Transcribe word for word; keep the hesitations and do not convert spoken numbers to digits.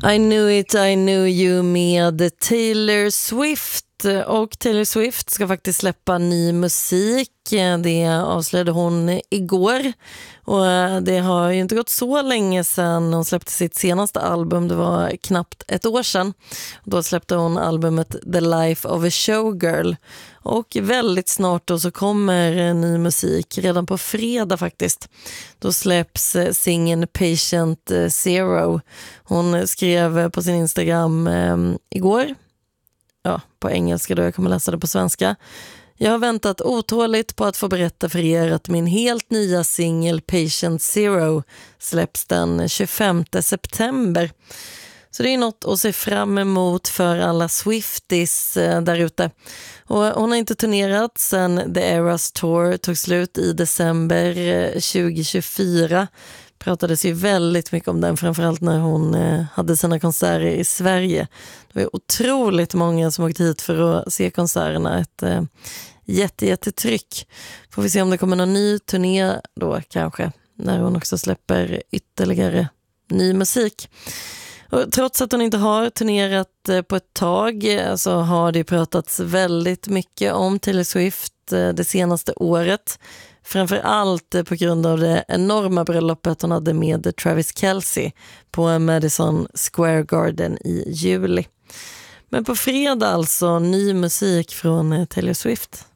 I knew it, I knew you med Taylor Swift. Och Taylor Swift ska faktiskt släppa ny musik. Det avslöjade hon igår. Och det har ju inte gått så länge sedan hon släppte sitt senaste album. Det var knappt ett år sedan. Då släppte hon albumet The Life of a Showgirl. Och väldigt snart då så kommer ny musik. Redan på fredag faktiskt. Då släpps singeln Patient Zero. Hon skrev på sin Instagram eh, igår. Ja, på engelska då, jag kommer läsa det på svenska. Jag har väntat otåligt på att få berätta för er att min helt nya singel Patient Zero släpps den tjugofemte september. Så det är något att se fram emot för alla Swifties eh, där ute. Och hon har inte turnerat sedan The Eras Tour tog slut i december eh, tjugohundratjugofyra. Pratades ju väldigt mycket om den, framförallt när hon eh, hade sina konserter i Sverige. Det var otroligt många som åkte hit för att se konserterna. Ett eh, jätte, jättetryck. Får vi se om det kommer någon ny turné då kanske, när hon också släpper ytterligare ny musik. Och trots att hon inte har turnerat på ett tag så har det pratats väldigt mycket om Taylor Swift det senaste året. Framför allt på grund av det enorma bröllopet hon hade med Travis Kelce på Madison Square Garden i juli. Men på fredag alltså ny musik från Taylor Swift.